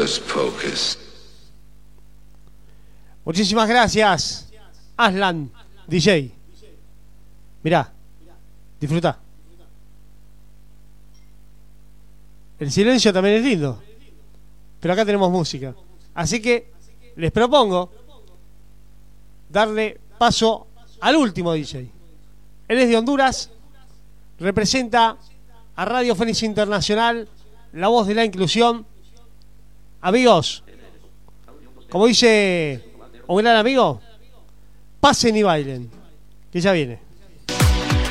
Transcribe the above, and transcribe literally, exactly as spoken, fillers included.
Hocus Pocus. Muchísimas gracias, Aslan, D J. Mirá, disfruta. El silencio también es lindo, pero acá tenemos música. Así que les propongo darle paso al último D J. Él es de Honduras, representa a Radio Fénix Internacional, la voz de la inclusión. Amigos, como dice un gran amigo, pasen y bailen, que ya viene.